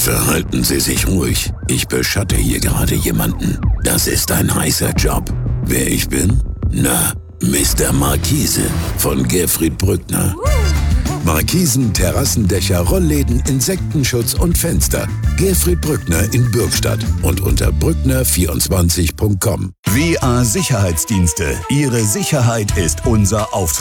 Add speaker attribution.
Speaker 1: Verhalten Sie sich ruhig. Ich beschatte hier gerade jemanden. Das ist ein heißer Job. Wer ich bin? Na, Mr. Markise von Gerfried Brückner. Markisen, Terrassendächer, Rollläden, Insektenschutz und Fenster. Gerfried Brückner in Bürgstadt und unter brückner24.com.
Speaker 2: WA Sicherheitsdienste. Ihre Sicherheit ist unser Auftrag.